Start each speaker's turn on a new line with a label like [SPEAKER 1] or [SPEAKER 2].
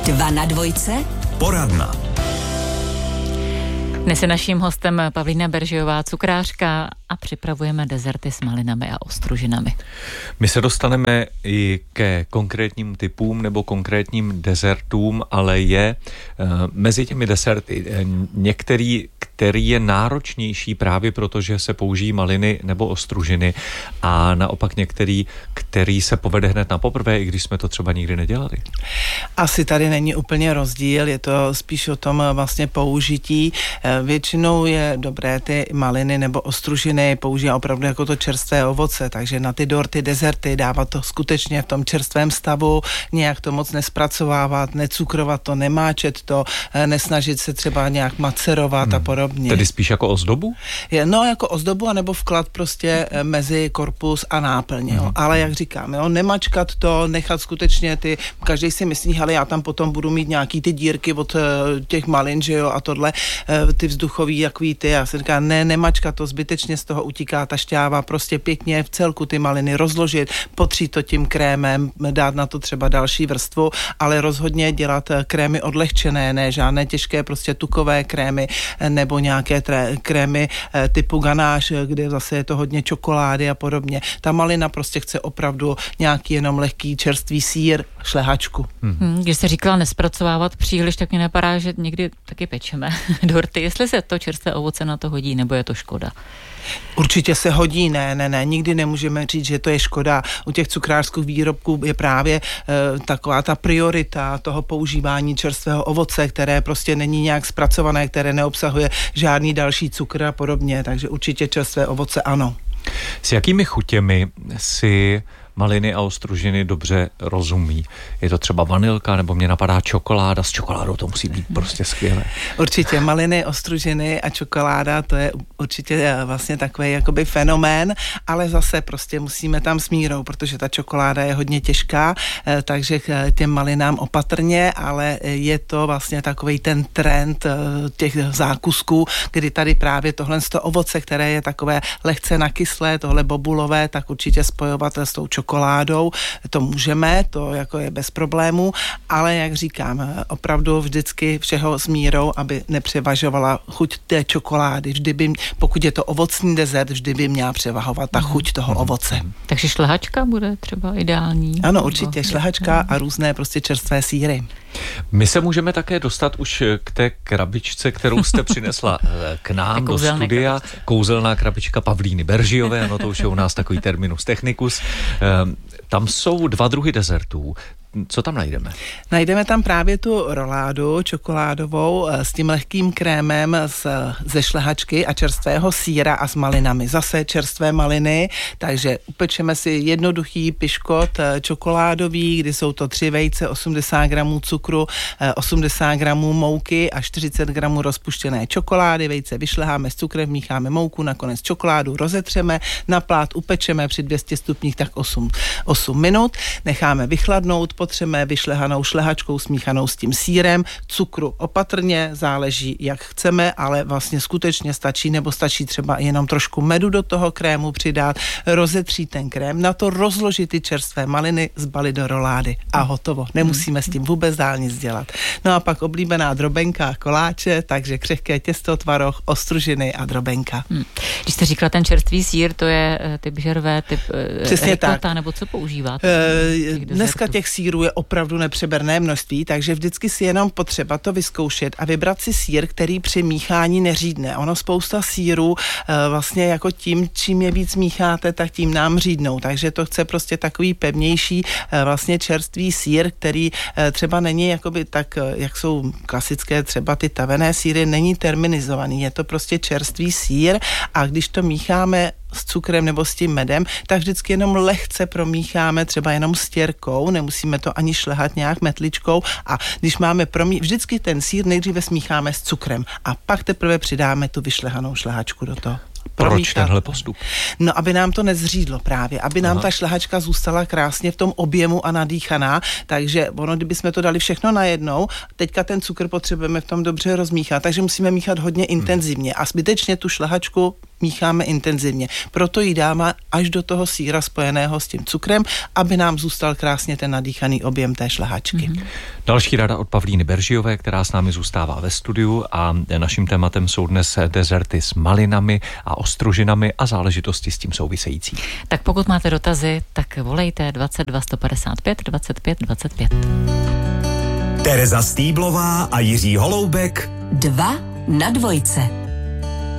[SPEAKER 1] 2 na dvojce.
[SPEAKER 2] Poradna.
[SPEAKER 3] Dnes je naším hostem Pavlína Beržiová, cukrářka, a připravujeme dezerty s malinami a ostružinami.
[SPEAKER 4] My se dostaneme i ke konkrétním typům nebo konkrétním dezertům, ale je mezi těmi dezerty některý, který je náročnější právě proto, že se použijí maliny nebo ostružiny, a naopak některý, který se povede hned na poprvé, i když jsme to třeba nikdy nedělali.
[SPEAKER 5] Asi tady není úplně rozdíl, je to spíš o tom vlastně použití. Většinou je dobré ty maliny nebo ostružiny použít opravdu jako to čerstvé ovoce, takže na ty dorty, dezerty dávat to skutečně v tom čerstvém stavu, nějak to moc nespracovávat, necukrovat to, nemáčet to, nesnažit se třeba nějak macerovat a podobně.
[SPEAKER 4] Tedy spíš jako ozdobu?
[SPEAKER 5] No, jako ozdobu, anebo vklad prostě mezi korpus a náplň, jo. Ale jak říkám, jo, nemačkat to, nechat skutečně každý si myslí, hele, já tam potom budu mít nějaký ty dírky od těch malin, že jo, a tohle, ty vzduchový, jaký ty, já si říkám, nemačkat to, zbytečně z toho utíká ta šťáva, prostě pěkně v celku ty maliny rozložit, potřít to tím krémem, dát na to třeba další vrstvu, ale rozhodně dělat krémy odlehčené, ne žádné těžké prostě tukové krémy, nebo nějaké krémy typu ganáš, kde zase je to hodně čokolády a podobně. Ta malina prostě chce opravdu nějaký jenom lehký čerstvý sýr, šlehačku.
[SPEAKER 3] Když jste říkala nespracovávat příliš, tak mě napadá, že někdy taky pečeme dorty. Jestli se to čerstvé ovoce na to hodí, nebo je to škoda?
[SPEAKER 5] Určitě se hodí, ne, nikdy nemůžeme říct, že to je škoda. U těch cukrářských výrobků je právě taková ta priorita toho používání čerstvého ovoce, které prostě není nějak zpracované, které neobsahuje žádný další cukr a podobně, takže určitě čerstvé ovoce ano.
[SPEAKER 4] S jakými chutěmi si maliny a ostružiny dobře rozumí? Je to třeba vanilka, nebo mě napadá čokoláda? S čokoládou to musí být prostě skvělé.
[SPEAKER 5] Určitě maliny, ostružiny a čokoláda, to je určitě vlastně takový jakoby fenomén, ale zase prostě musíme tam s mírou, protože ta čokoláda je hodně těžká, takže k těm malinám opatrně, ale je to vlastně takový ten trend těch zákusků, kdy tady právě tohle z toho ovoce, které je takové lehce nakyslé, tohle bobulové, tak určitě spojovat s tou čokoládou, to můžeme, to jako je bez problémů, ale jak říkám, opravdu vždycky všeho s mírou, aby nepřevažovala chuť té čokolády. Vždy by, pokud je to ovocný dezert, vždy by měla převahovat ta chuť toho ovoce.
[SPEAKER 3] Takže šlehačka bude třeba ideální?
[SPEAKER 5] Ano, určitě, šlehačka a různé prostě čerstvé sýry.
[SPEAKER 4] My se můžeme také dostat už k té krabičce, kterou jste přinesla k nám do studia. Kouzelná krabička Pavlíny Beržiové, ano, to už je u nás takový terminus technicus. Tam jsou 2 druhy dezertů. Co tam najdeme?
[SPEAKER 5] Najdeme tam právě tu roládu čokoládovou s tím lehkým krémem ze šlehačky a čerstvého sýra a s malinami. Zase čerstvé maliny, takže upečeme si jednoduchý piškot čokoládový, kdy jsou to 3 vejce, 80 gramů cukru, 80 gramů mouky a 40 gramů rozpuštěné čokolády. Vejce vyšleháme s cukrem, mícháme mouku, nakonec čokoládu rozetřeme, na plát upečeme při 200 stupních tak 8 minut, necháme vychladnout, potřebujeme vyšlehanou šlehačkou smíchanou s tím sýrem, cukru opatrně, záleží jak chceme, ale vlastně skutečně stačí, nebo stačí třeba jenom trošku medu do toho krému přidat, rozetřít ten krém, na to rozložit ty čerstvé maliny, zbalit do rolády a hotovo. Nemusíme s tím vůbec dál nic dělat. No a pak oblíbená drobenka a koláče, takže křehké těsto, tvaroh, ostružiny a drobenka.
[SPEAKER 3] Když jste říkala ten čerstvý sýr, to je typ žervé, typ rikota, nebo co používáte?
[SPEAKER 5] Dneska těch sýrů je opravdu nepřeberné množství, takže vždycky si jenom potřeba to vyzkoušet a vybrat si sýr, který při míchání neřídne. Ono spousta sýrů vlastně jako tím, čím je víc mícháte, tak tím nám řídnou, takže to chce prostě takový pevnější vlastně čerstvý sýr, který třeba není jakoby tak, jak jsou klasické třeba ty tavené sýry, není terminizovaný, je to prostě čerstvý sýr a když to mícháme s cukrem nebo s tím medem, tak vždycky jenom lehce promícháme, třeba jenom stěrkou, nemusíme to ani šlehat nějak metličkou a když máme vždycky ten sýr nejdříve smícháme s cukrem a pak teprve přidáme tu vyšlehanou šlehačku do toho.
[SPEAKER 4] Proč tenhle postup?
[SPEAKER 5] No, aby nám to nezřídlo právě, aby nám ta šlehačka zůstala krásně v tom objemu a nadýchaná, takže ono, kdyby jsme to dali všechno najednou, teďka ten cukr potřebujeme v tom dobře rozmíchat, takže musíme míchat hodně intenzivně a zbytečně tu šlehačku mícháme intenzivně. Proto ji dáme až do toho sýra spojeného s tím cukrem, aby nám zůstal krásně ten nadýchaný objem té šlehačky.
[SPEAKER 4] Další rada od Pavlíny Beržiové, která s námi zůstává ve studiu, a naším tématem jsou dnes dezerty s malinami a ostružinami a záležitosti s tím související.
[SPEAKER 3] Tak pokud máte dotazy, tak volejte 22 155 25 25.
[SPEAKER 1] Tereza Stýblová a Jiří Holoubek
[SPEAKER 2] 2 na dvojce.